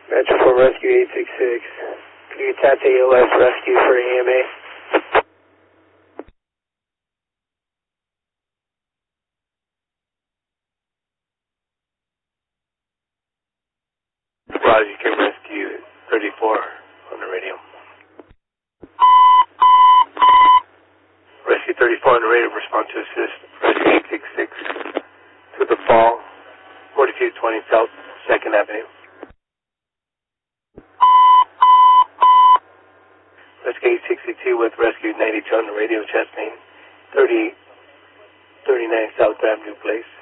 Metro 4 Rescue 866. Can you contact ALS Rescue for EMA? Roger, you can rescue 34 on the radio. Rescue 34 on the radio, respond to assist. Rescue 866 to the fall, 4220 South 2nd Avenue. Rescue 862 with Rescue 92 on the radio, chest pain, 3839 South Avenue Place.